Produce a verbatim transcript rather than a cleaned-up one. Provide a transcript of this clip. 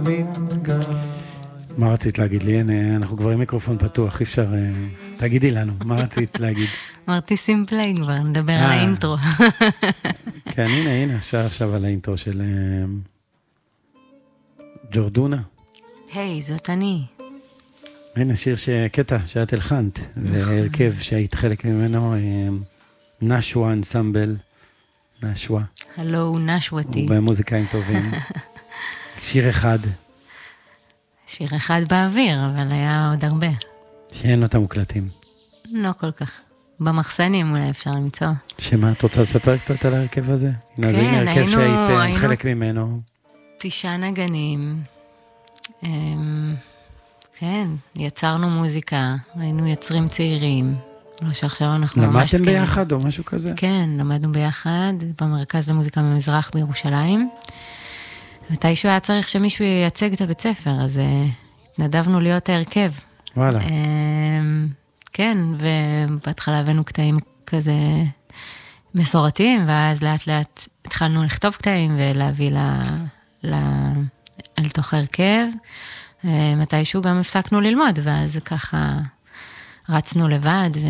מתגלה. מה רצית להגיד לי? הנה, אנחנו כבר עם מיקרופון פתוח, אי אפשר... תגידי לנו, מה רצית להגיד? אמרתי סימפלי כבר, נדבר על האינטרו. כן, הנה, הנה, אפשר עכשיו על האינטרו של ג'ורדונה. היי, זאת אני. הנה, שיר שקטע שאת הלחנת, והרכב שהיית חלק ממנו, נשווה אנסמבל, נשווה. הלו, נשוואתי. ובמוזיקאים טובים. שיר אחד. שיר אחד באוויר, אבל היה עוד הרבה. שאין אותם מוקלטים. לא כל כך. במחסנים אולי אפשר למצוא. שמה, את רוצה לספר קצת על ההרכב הזה? כן, אז הנה הרכב היינו, שהיית היינו חלק ממנו. תשעה נגנים. כן, יצרנו מוזיקה, היינו יוצרים צעירים. לא שעכשיו אנחנו ממש... למדתם ביחד או משהו כזה? כן, למדנו ביחד במרכז למוזיקה במזרח בירושלים. מתישהו היה צריך שמישהו ייצג את הבית ספר, אז התנדבנו להיות ההרכב. וואלה. כן, ובהתחלה הבאנו קטעים כזה מסורתיים, ואז לאט לאט התחלנו לכתוב קטעים ולהביא אל תוך ההרכב. מתישהו גם הפסקנו ללמוד, ואז ככה רצנו לבד.